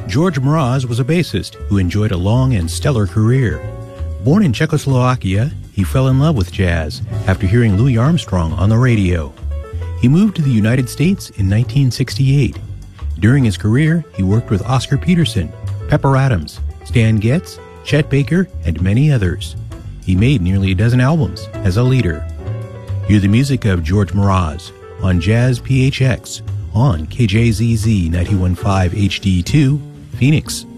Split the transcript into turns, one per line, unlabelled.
George Mraz was a bassist who enjoyed a long and stellar career. Born in Czechoslovakia, he fell in love with jazz after hearing Louis Armstrong on the radio. He moved to the United States in 1968. During his career, he worked with Oscar Peterson, Pepper Adams, Stan Getz, Chet Baker, and many others. He made nearly a dozen albums as a leader. Hear the music of George Mraz on Jazz PHX on KJZZ 91.5 HD2, Phoenix.